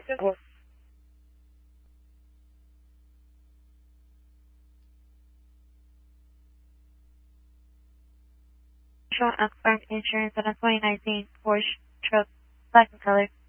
Akbar Insurance on a 2019 Porsche truck, black in color.